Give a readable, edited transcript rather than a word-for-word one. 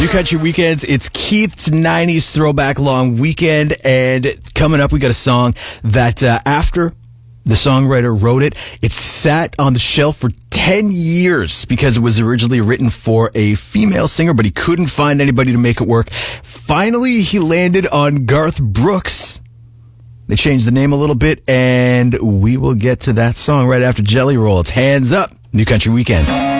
New Country Weekends. It's Keith's 90s Throwback Long Weekend. And coming up, we got a song that after the songwriter wrote it, it sat on the shelf for 10 years because it was originally written for a female singer, but he couldn't find anybody to make it work. Finally, he landed on Garth Brooks. They changed the name a little bit, and we will get to that song right after Jelly Roll. It's Hands Up, New Country Weekends.